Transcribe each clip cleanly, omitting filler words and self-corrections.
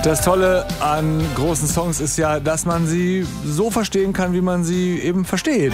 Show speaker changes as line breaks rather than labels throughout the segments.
Das Tolle an großen Songs ist ja, dass man sie so verstehen kann, wie man sie eben versteht.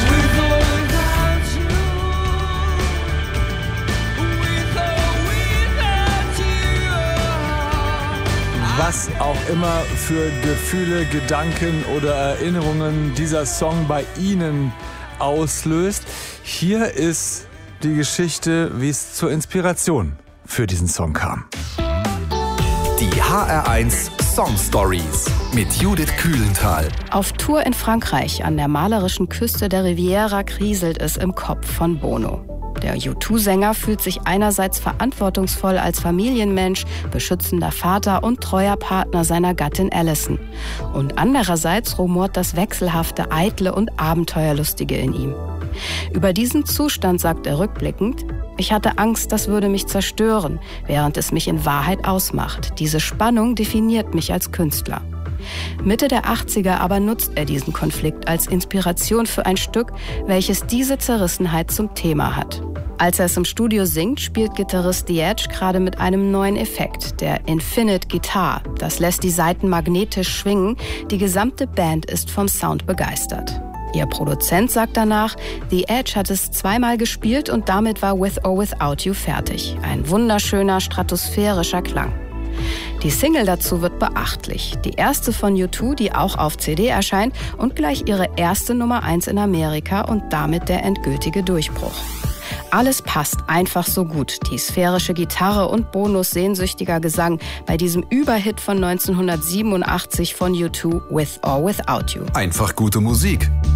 Was auch immer für Gefühle, Gedanken oder Erinnerungen dieser Song bei Ihnen auslöst. Hier ist die Geschichte, wie es zur Inspiration für diesen Song kam.
Die HR1 Song Stories mit Judith Kühlenthal.
Auf Tour in Frankreich an der malerischen Küste der Riviera kriselt es im Kopf von Bono. Der U2-Sänger fühlt sich einerseits verantwortungsvoll als Familienmensch, beschützender Vater und treuer Partner seiner Gattin Alison. Und andererseits rumort das Wechselhafte, Eitle und Abenteuerlustige in ihm. Über diesen Zustand sagt er rückblickend: Ich hatte Angst, das würde mich zerstören, während es mich in Wahrheit ausmacht. Diese Spannung definiert mich als Künstler. Mitte der 80er aber nutzt er diesen Konflikt als Inspiration für ein Stück, welches diese Zerrissenheit zum Thema hat. Als er es im Studio singt, spielt Gitarrist The Edge gerade mit einem neuen Effekt, der Infinite Guitar. Das lässt die Saiten magnetisch schwingen. Die gesamte Band ist vom Sound begeistert. Ihr Produzent sagt danach, The Edge hat es zweimal gespielt und damit war With or Without You fertig. Ein wunderschöner, stratosphärischer Klang. Die Single dazu wird beachtlich. Die erste von U2, die auch auf CD erscheint und gleich ihre erste Nummer 1 in Amerika und damit der endgültige Durchbruch. Alles passt einfach so gut. Die sphärische Gitarre und Bonos sehnsüchtiger Gesang bei diesem Überhit von 1987 von U2, With or Without You.
Einfach gute Musik.